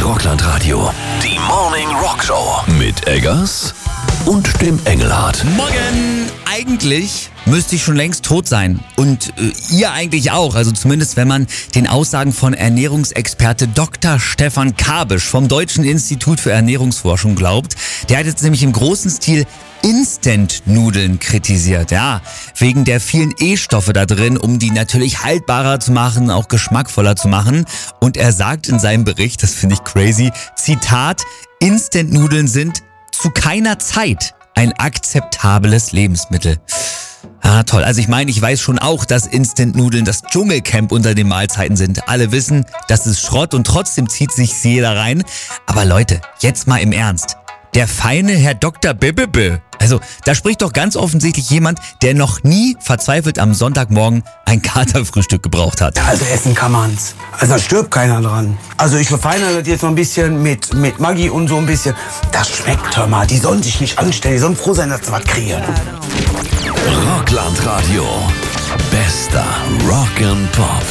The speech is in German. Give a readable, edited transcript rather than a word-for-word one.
Rockland-Radio. Die Morning Rock Show. Mit Eggers und dem Engelhardt. Morgen! Eigentlich müsste ich schon längst tot sein. Und ihr eigentlich auch. Also zumindest, wenn man den Aussagen von Ernährungsexperte Dr. Stefan Kabisch vom Deutschen Institut für Ernährungsforschung glaubt. Der hat jetzt nämlich im großen Stil Instant-Nudeln kritisiert, ja, wegen der vielen E-Stoffe da drin, um die natürlich haltbarer zu machen, auch geschmackvoller zu machen. Und er sagt in seinem Bericht, das finde ich crazy, Zitat, Instant-Nudeln sind zu keiner Zeit ein akzeptables Lebensmittel. Ah, toll. Also ich meine, ich weiß schon auch, dass Instant-Nudeln das Dschungelcamp unter den Mahlzeiten sind. Alle wissen, das ist Schrott und trotzdem zieht sich's jeder rein. Aber Leute, jetzt mal im Ernst. Der feine Herr Dr. Bibebe. Also, da spricht doch ganz offensichtlich jemand, der noch nie verzweifelt am Sonntagmorgen ein Katerfrühstück gebraucht hat. Also essen kann man's. Also da stirbt keiner dran. Also ich verfeinere das jetzt noch ein bisschen mit Maggi und so ein bisschen. Das schmeckt, hör mal. Die sollen sich nicht anstellen. Die sollen froh sein, dass sie was kriegen. Rockland-Radio. Bester Rock'n'Pop.